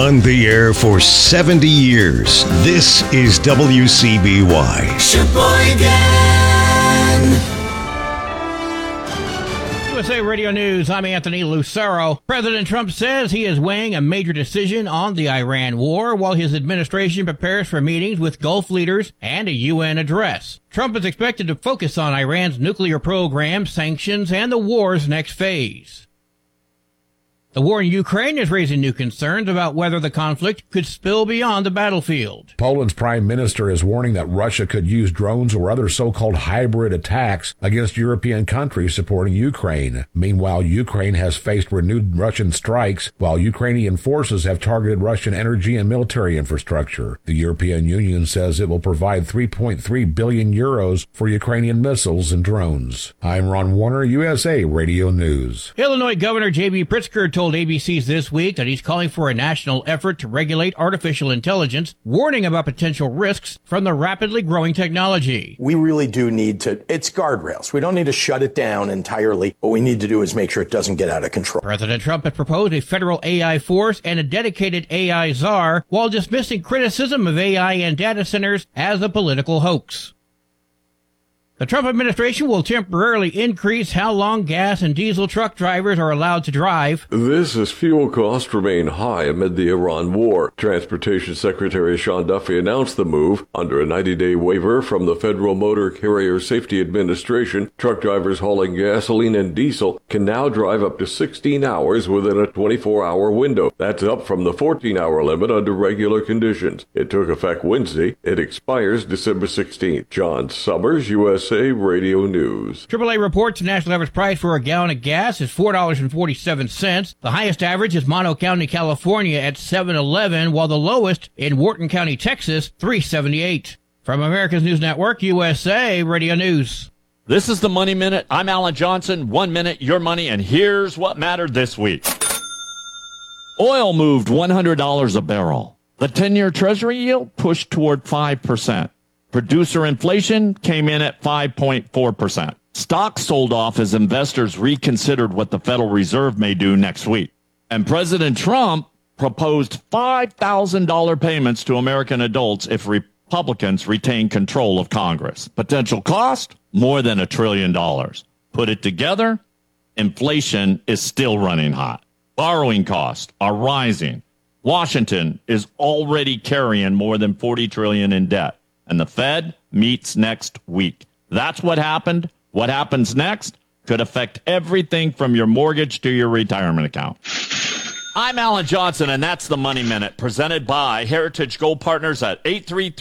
On the air for 70 years, this is WCBY. Sheboygan! USA Radio News, I'm Anthony Lucero. President Trump says he is weighing a major decision on the Iran war while his administration prepares for meetings with Gulf leaders and a UN address. Trump is expected to focus on Iran's nuclear program, sanctions, and the war's next phase. The war in Ukraine is raising new concerns about whether the conflict could spill beyond the battlefield. Poland's prime minister is warning that Russia could use drones or other so-called hybrid attacks against European countries supporting Ukraine. Meanwhile, Ukraine has faced renewed Russian strikes, while Ukrainian forces have targeted Russian energy and military infrastructure. The European Union says it will provide 3.3 billion euros for Ukrainian missiles and drones. I'm Ron Warner, USA Radio News. Illinois Governor J.B. Pritzker told ABC's This Week that he's calling for a national effort to regulate artificial intelligence, warning about potential risks from the rapidly growing technology. We really do need to, it's guardrails. We don't need to shut it down entirely. What we need to do is make sure it doesn't get out of control. President Trump has proposed a federal AI force and a dedicated AI czar while dismissing criticism of AI and data centers as a political hoax. The Trump administration will temporarily increase how long gas and diesel truck drivers are allowed to drive. This as fuel costs remain high amid the Iran war. Transportation Secretary Sean Duffy announced the move. Under a 90-day waiver from the Federal Motor Carrier Safety Administration, truck drivers hauling gasoline and diesel can now drive up to 16 hours within a 24-hour window. That's up from the 14-hour limit under regular conditions. It took effect Wednesday. It expires December 16th. John Summers, USA Radio News. AAA reports the national average price for a gallon of gas is $4.47. The highest average is Mono County, California at $7.11, while the lowest in Wharton County, Texas, $3.78. From America's News Network, USA Radio News. This is the Money Minute. I'm Alan Johnson. 1 minute, your money, and here's what mattered this week. Oil moved $100 a barrel. The 10-year Treasury yield pushed toward 5%. Producer inflation came in at 5.4%. Stocks sold off as investors reconsidered what the Federal Reserve may do next week. And President Trump proposed $5,000 payments to American adults if Republicans retain control of Congress. Potential cost? More than $1 trillion. Put it together, inflation is still running hot. Borrowing costs are rising. Washington is already carrying more than $40 trillion in debt. And the Fed meets next week. That's what happened. What happens next could affect everything from your mortgage to your retirement account. I'm Alan Johnson, and that's the Money Minute, presented by Heritage Gold Partners at 833